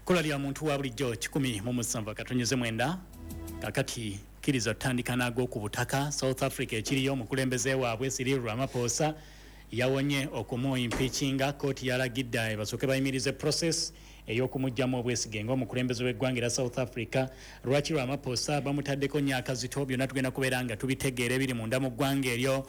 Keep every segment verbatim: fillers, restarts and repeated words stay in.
kola lya muntu wa bulijjo kikumi mu musanvu akatonnyeze mwenda kakati kiriza tutandika nago ku butaka. South Africa ekiriyo omukulembeze waabwe Cyril Ramaphosa yawonye okumu impeachinga kooti yalagidde basooke bayimirize process ey'okumugyamu obwesige ng'omukulembeze w'eggwanga era South Africa. Lwaki Ramaphosa bamutaddeko nnyo akazito byonna tugenda kubeera nga tubitegeera ebiri munda mu ggwanga eryo.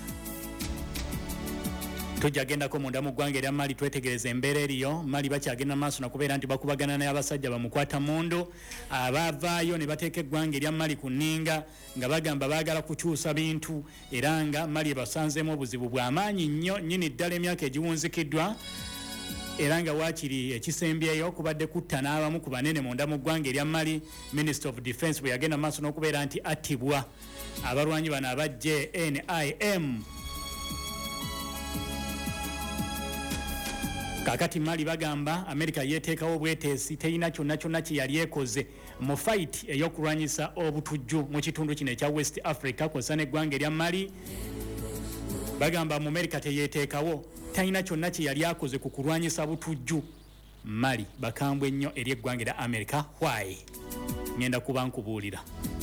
Tujja gendako munda mu ggwanga erya Mali twetegereza embeera eriyo. Mali bakyagenda maaso nakubeera nti bakubagana n'abasajja bamukwata mundu abaavaayo ne bateeka eggwanga erya Mali ku nninga nga bagamba baagala kukyusa bintu era nga Mali basanzeemu obuzibu bw'amaanyi nnyo nnyini ddala emyaka egiwunzikiddwa era nga waakiri ekisembyeyo kubadde kutta n'abamu ku banene munda mu ggwanga erya Mali. Minister of Defence bwe yagenda maaso n'okubeera nti attibwa abalwanyi bano aba J N I M. Kakati Mali bagamba America yeteekawo obweteesi teyina kyonna kyonna kye yali ekoze mu fight ey'okulwanyisa obutujju mu kitundu kino ekya West Africa kw'ossa n'eggwanga erya Mali. Bagamba mu America teyeteekawo tayina kyonna kye yali akoze ku kulwanyisa butujju. Mali bakambwe nnyo eri eggwanga erya America. Why? Ngenda kuba nkubuulira.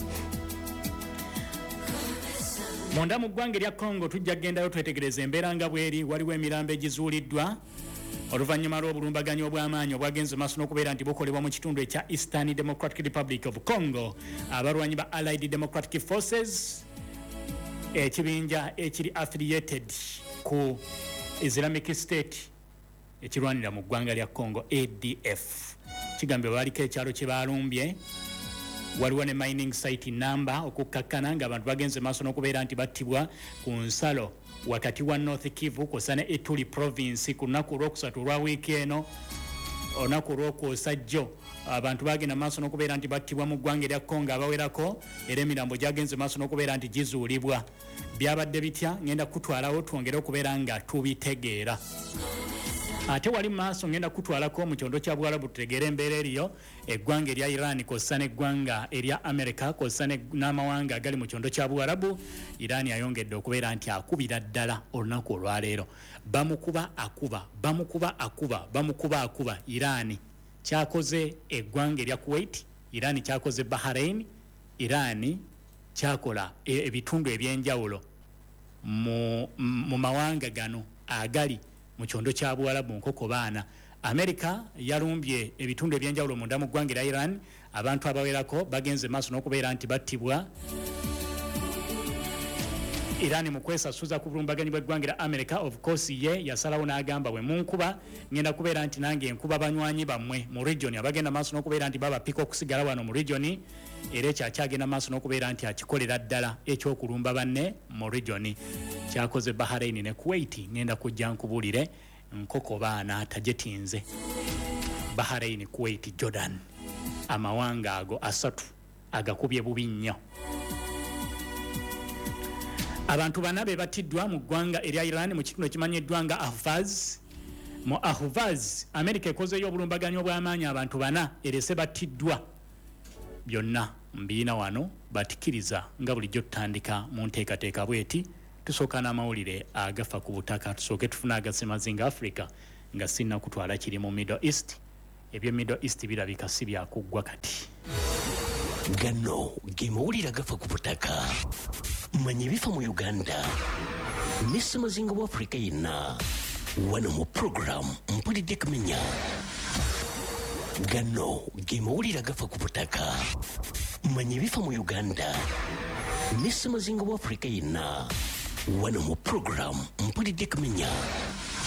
Munda mu ggwanga erya Congo tujja kugendayo twetegereza embeera nga bweri. Waliwo emirambo egizuuliddwa oluvannyuma lw'obulumbaganyi obw'amaanyi obwagenze maaso n'okubeera nti bukolebwa mu kitundu ekya Eastern Democratic Republic of Congo. Abalwanyi ba Allied Democratic Forces ekibinja ekiri affiliated ku Islamic State ekirwanira mu ggwanga lya Congo A D F kigambye baliko ekyalo kye balumbye. Waliwo ne mining site number okukkakkana ng'abantu bagenze maaso n'okubeera nti battibwa ku nsalo wakati wa North Kivu kw'ossa ne Ituri province ku lunaku olwokusatu olwa wiiki eno. Olunaku olw'okwosajjo abantu bagenda maaso n'okubeera nti battibwa mu ggwanga erya Congo abawerako era emirambo gyagenze maaso n'okubeera nti gizuulibwa. Byabadde bitya ngenda kutwalawo twongere okubeera nga tubitegeera. Ate wali maaso ngenda kutwalako mu kyondo kya Bwarabu tutegeera embeera eriyo eggwanga erya Iran kw'ossa n'eggwanga erya America kw'ossa n'amawanga agali mu kyondo kya Bwarabu. Iran ayongedde okubeera nti akubira ddala olunaku olwaleero. Bamukuba akuba bamukuba akuba bamukuba akuba. Iran kyakoze eggwanga erya Kuwait, Iran kyakoze Bahrain, Iran kyakola ebitundu ebyenjawulo mu, mu mawanga gano agali mu kyondo kya Bwarabu nkoko baana. America yalumbye ebitundu ebyenjawulo munda mu ggwanga erya Iran. Abantu abawerako bagenze maaso n'okubeera nti battibwa. Iran mu kwesasuza ku bulumbaganyi bw'eggwanga erya America of course ye yasalawo n'agamba bwe munkuba ngenda kubeera nti nange enkuba banywanyi bammwe mu region abagenda maaso n'okubeera nti babapika okusigala wano mu region era ekyakyagenda maaso n'okubeera nti akikolera ddala ekyokulumba banne mu region. Kyakoze Bahrain ne Kuwait ngenda kujja nkubuulire nkoko baana tajetinze. Bahrain, Kuwait, Jordan amawanga ago asatu agakubye bubi nnyo. Abantu bana be batiddwa mu ggwanga erya Iran mu kitundu ekimanyiddwa nga Ahvaz. Mu Ahvaz America ekozeyo obulumbaganyi obw'amaanyi abantu bana erese batiddwa. Byonna mbiina wano batikiriza nga bulijjo tutandika mu nteekateeka bweti. Tusooka n'amawulire agafa ku butaka tusooke tufuna agasemazinga Africa nga sinna kutwala kiri mu Middle East. Ebyo Middle East birabika si byakuggwa kati. Gano ge mawulire agafa ku butaka manya bifa mu Uganda n'essemazinga wa Africa yenna wano mu program mpulidde kumenya. Gano ge mawulire agafa ku butaka manya bifa mu Uganda n'essemazinga wa Africa yenna wano mu program mpulidde kumenya.